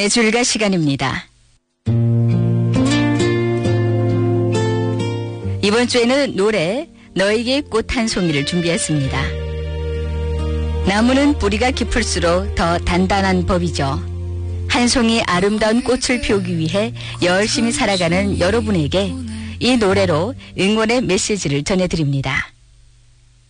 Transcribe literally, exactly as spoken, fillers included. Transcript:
전해줄가 시간입니다. 이번 주에는 노래 너에게 꽃 한 송이를 준비했습니다. 나무는 뿌리가 깊을수록 더 단단한 법이죠. 한 송이 아름다운 꽃을 피우기 위해 열심히 살아가는 여러분에게 이 노래로 응원의 메시지를 전해드립니다.